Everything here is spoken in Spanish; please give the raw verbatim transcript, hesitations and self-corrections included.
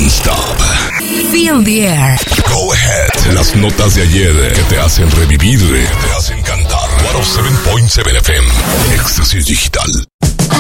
non-stop. Feel the air. Go ahead. Las notas de ayer que te hacen revivir, que te hacen cantar. ciento siete punto siete F M. Éxtasis Digital.